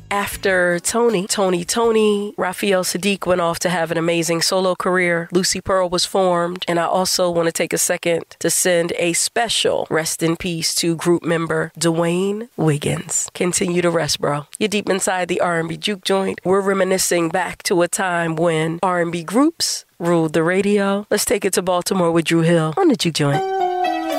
After Tony, Raphael Sadiq went off to have an amazing solo career. Lucy Pearl was formed. And I also want to take a second to send a special rest in peace to group member Dwayne Wiggins. Continue to rest, bro. You're deep inside the R&B Juke Joint. We're reminiscing back to a time when R&B groups ruled the radio. Let's take it to Baltimore with Dru Hill on the Juke Joint.